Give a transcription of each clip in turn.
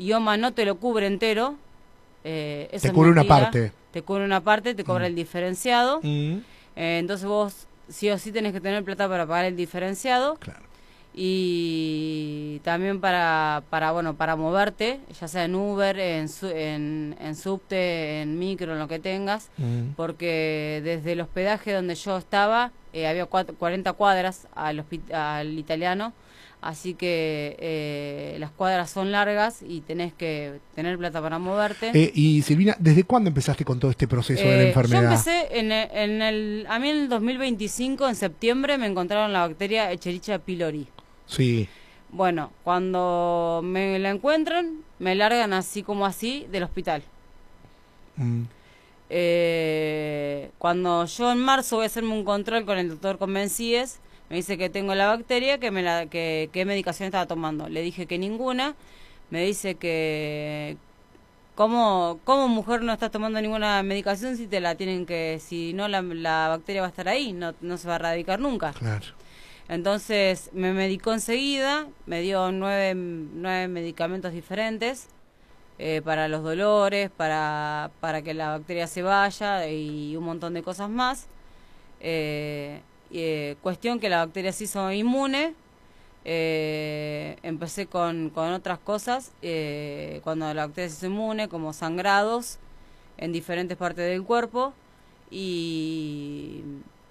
IOMA no te lo cubre entero. Eso te cubre una parte. Te cubre una parte, te cobra el diferenciado. Entonces vos sí o sí tenés que tener plata para pagar el diferenciado. Claro. Y también para moverte, ya sea en Uber, en subte, en micro, en lo que tengas, porque desde el hospedaje donde yo estaba había 40 cuadras al italiano, así que las cuadras son largas y tenés que tener plata para moverte. Y Silvina, ¿desde cuándo empezaste con todo este proceso de la enfermedad? Yo empecé a mí en el 2025, en septiembre, me encontraron la bacteria Escherichia pylori. Sí. Bueno, cuando me la encuentran, me largan así como así del hospital. Cuando yo en marzo voy a hacerme un control con el doctor Convencides, me dice que tengo la bacteria, que qué medicación estaba tomando. Le dije que ninguna. Me dice que ¿cómo mujer no estás tomando ninguna medicación si te la tienen que, si no la bacteria va a estar ahí, no se va a erradicar nunca. Claro. Entonces me medicó enseguida, me dio 9 medicamentos diferentes para los dolores, para que la bacteria se vaya y un montón de cosas más. Cuestión que la bacteria se hizo inmune. Empecé con otras cosas cuando la bacteria se hizo inmune, como sangrados en diferentes partes del cuerpo y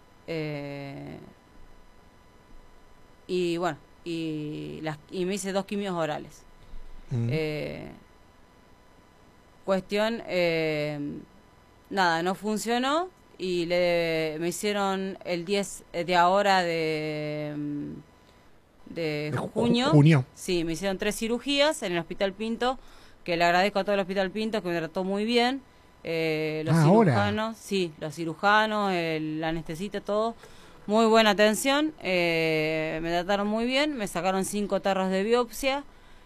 bueno, y me hice 2 quimios orales. Cuestión, nada, no funcionó y me hicieron el 10 de ahora de junio. Sí, me hicieron 3 cirugías en el Hospital Pinto, que le agradezco a todo el Hospital Pinto, que me trató muy bien. Los cirujanos, sí, los cirujanos, el anestesista, todo. Muy buena atención, me trataron muy bien, me sacaron 5 tarros de biopsia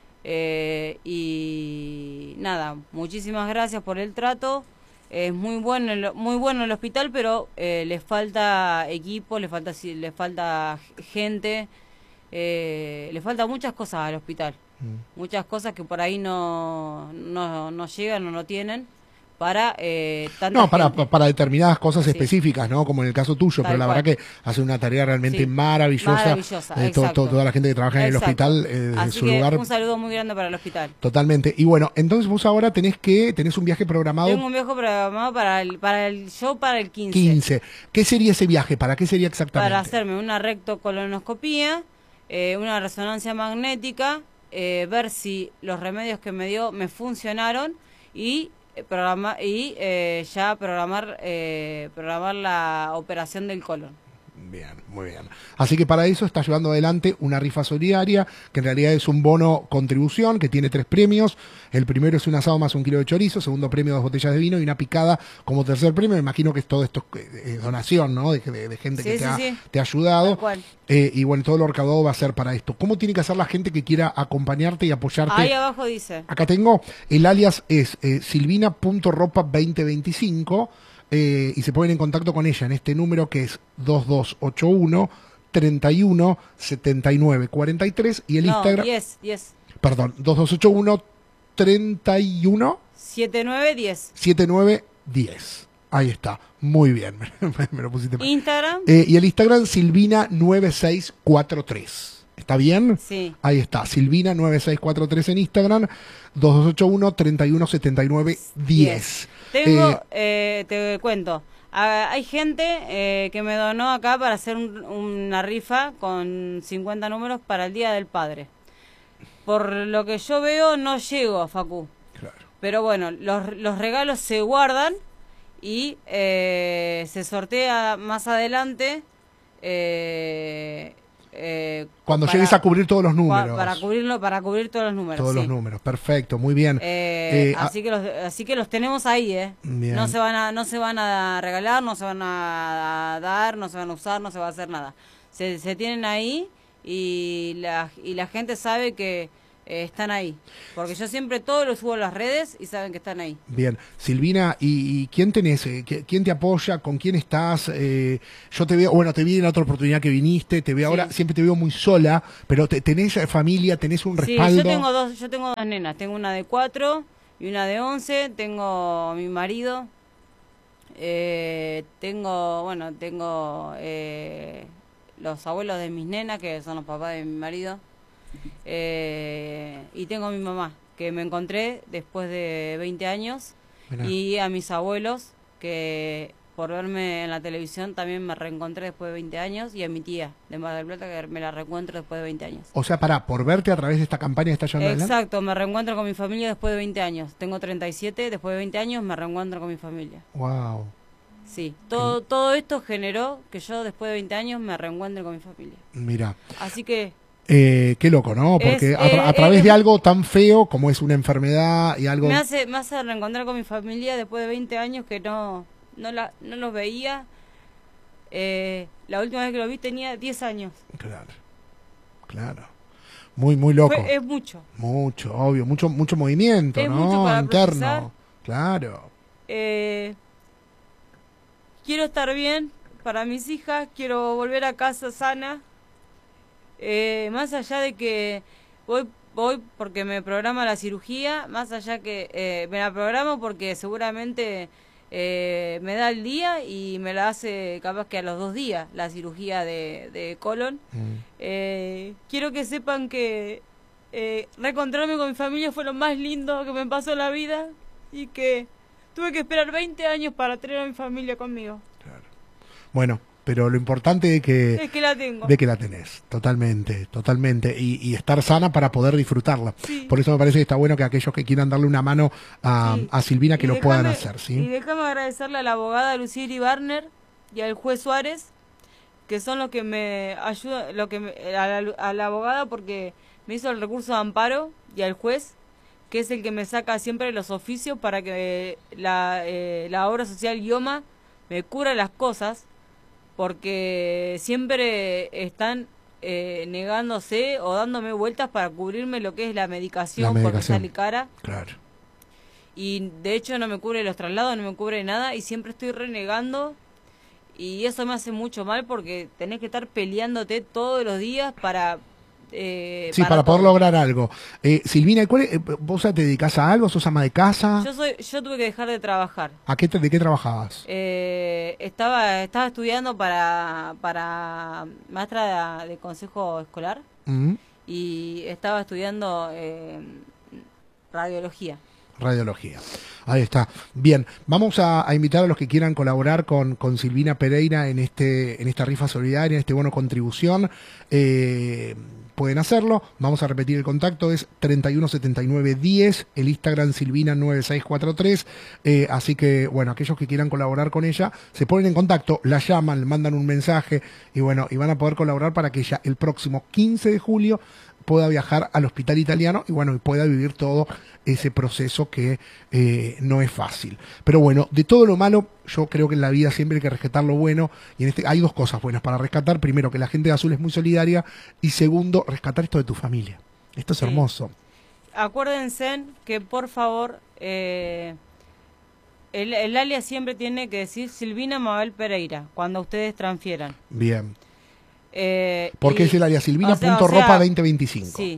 y nada, muchísimas gracias por el trato. Es muy bueno el hospital, pero les falta equipo, les falta gente, le falta muchas cosas al hospital, muchas cosas que por ahí no llegan o no tienen para para determinadas cosas sí. específicas, ¿no? Como en el caso tuyo, Tal pero la cual. verdad que hace una tarea realmente Sí. maravillosa toda la gente que trabaja en el hospital desde Así su que lugar. un saludo muy grande para el hospital. Totalmente. Y bueno, entonces vos ahora tenés un viaje programado. Tengo un viaje programado para el 15. 15. ¿Qué sería ese viaje? ¿Para qué sería exactamente? Para hacerme una rectocolonoscopía, una resonancia magnética, ver si los remedios que me dio me funcionaron y programar la operación del colon. Bien, muy bien. Así que para eso está llevando adelante una rifa solidaria, que en realidad es un bono contribución, que tiene 3 premios. El primero es un asado más 1 kilo de chorizo, segundo premio 2 botellas de vino y una picada como tercer premio. Me imagino que todo esto es donación, ¿no? De gente que te ha ayudado. Y bueno, todo lo recaudado va a ser para esto. ¿Cómo tiene que hacer la gente que quiera acompañarte y apoyarte? Ahí abajo dice. Acá tengo, el alias es silvina.ropa2025. Y se ponen en contacto con ella en este número que es 2281 31 79 43 y el Instagram 10. Perdón, 2281 31 79 10. Ahí está, muy bien. Me lo pusiste mal. Instagram y el Instagram Silvina9643. ¿Está bien? Sí. Ahí está, Silvina9643 en Instagram, 2281 31 79 10. Tengo, te cuento, hay gente que me donó acá para hacer una rifa con 50 números para el Día del Padre. Por lo que yo veo, no llego, Facu. Claro. Pero bueno, los regalos se guardan y se sortea más adelante. Cuando llegues a cubrir todos los números. Para cubrir todos los números. Todos los números, perfecto, muy bien. Así que los tenemos ahí, Bien. No se van a regalar, no se van a dar, no se van a usar, no se va a hacer nada. Se tienen ahí y la gente sabe que están ahí. Porque yo siempre todo lo subo a las redes y saben que están ahí. Bien, Silvina, ¿y quién tenés? ¿Quién te apoya? ¿Con quién estás? Yo te veo, bueno, te vi en la otra oportunidad que viniste, te veo ahora, siempre te veo muy sola, pero ¿tenés familia, tenés un respaldo? Sí, yo tengo dos nenas, tengo una de 4 y una de 11, tengo mi marido, tengo los abuelos de mis nenas, que son los papás de mi marido, y tengo a mi mamá, que me encontré después de 20 años, Mirá. y a mis abuelos, que por verme en la televisión también me reencontré después de 20 años, y a mi tía de Mar del Plata, que me la reencuentro después de 20 años. O sea, por verte a través de esta campaña que está llevando adelante. Exacto, me reencuentro con mi familia después de 20 años. Tengo 37, después de 20 años me reencuentro con mi familia. Wow. Sí, todo esto generó que yo después de 20 años me reencuentre con mi familia. Mira. Así que... qué loco, ¿no? Porque a través de algo tan feo como es una enfermedad y algo... Me hace reencontrar con mi familia después de 20 años que no los veía. La última vez que los vi tenía 10 años. Claro, claro. Muy, muy loco. Es mucho. Mucho, obvio. Mucho movimiento, es ¿no? Mucho para interno. Procesar. Claro. Quiero estar bien para mis hijas. Quiero volver a casa sana. Más allá de que voy porque me programa la cirugía, más allá que me la programo porque seguramente me da el día y me la hace capaz que a los 2 días la cirugía de colon. Quiero que sepan que reencontrarme con mi familia fue lo más lindo que me pasó en la vida y que tuve que esperar 20 años para tener a mi familia conmigo. Claro. Bueno, pero lo importante es que la tengo. De que la tenés, totalmente. Y estar sana para poder disfrutarla. Sí. Por eso me parece que está bueno que aquellos que quieran darle una mano a Silvina que lo puedan hacer, ¿sí? Y déjame agradecerle a la abogada Lucía Barner y al juez Suárez, que son los que me ayudan, a la abogada porque me hizo el recurso de amparo, y al juez, que es el que me saca siempre los oficios para que la obra social IOMA me cubra las cosas, porque siempre están negándose o dándome vueltas para cubrirme lo que es la medicación. Porque sale cara. Claro. Y de hecho no me cubre los traslados, no me cubre nada, y siempre estoy renegando, y eso me hace mucho mal porque tenés que estar peleándote todos los días para... para poder lograr algo. Silvina, ¿vos te dedicás a algo? ¿Sos ama de casa? Yo tuve que dejar de trabajar. ¿De qué trabajabas? Estaba estudiando para maestra de consejo escolar, y estaba estudiando radiología. Ahí está. Bien, vamos a invitar a los que quieran colaborar con Silvina Pereira en esta rifa solidaria, en este bono contribución. Pueden hacerlo. Vamos a repetir el contacto, es 317910, el Instagram Silvina9643. Así que, bueno, aquellos que quieran colaborar con ella, se ponen en contacto, la llaman, le mandan un mensaje y bueno, y van a poder colaborar para que ella el próximo 15 de julio pueda viajar al hospital italiano y bueno, y pueda vivir todo ese proceso que no es fácil. Pero bueno, de todo lo malo, yo creo que en la vida siempre hay que rescatar lo bueno, y hay 2 cosas buenas para rescatar. Primero, que la gente de Azul es muy solidaria, y segundo, rescatar esto de tu familia. Esto es hermoso. Acuérdense que por favor, el alias siempre tiene que decir Silvina Mabel Pereira cuando ustedes transfieran. Bien. Porque es el área Silvina.ropa2025. Sí,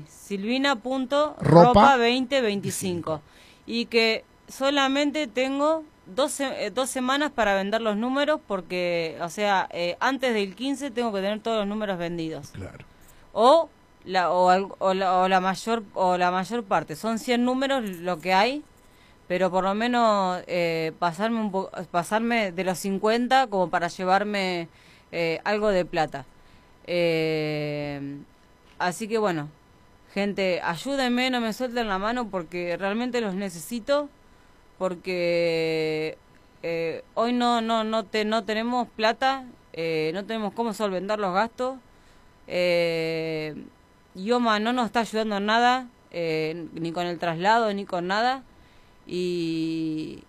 Silvina.ropa2025. Y que solamente tengo 2 semanas para vender los números, porque, antes del 15 tengo que tener todos los números vendidos. Claro. O la mayor parte. Son 100 números lo que hay, pero por lo menos pasarme de los 50 como para llevarme algo de plata. Así que bueno, gente, ayúdenme, no me suelten la mano porque realmente los necesito, porque hoy no tenemos plata, no tenemos cómo solventar los gastos. IOMA no nos está ayudando en nada, ni con el traslado ni con nada, y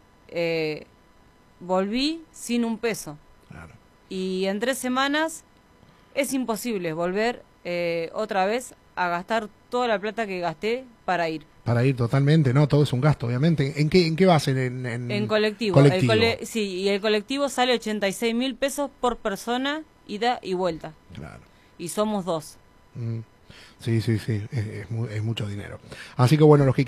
volví sin un peso. Claro. Y en 3 semanas es imposible volver otra vez a gastar toda la plata que gasté para ir. Para ir totalmente, ¿no? Todo es un gasto, obviamente. ¿En qué va a ser? En colectivo. Colectivo. Sí, y el colectivo sale 86.000 pesos por persona, ida y vuelta. Claro. Y somos 2. Sí, es mucho dinero. Así que bueno, los que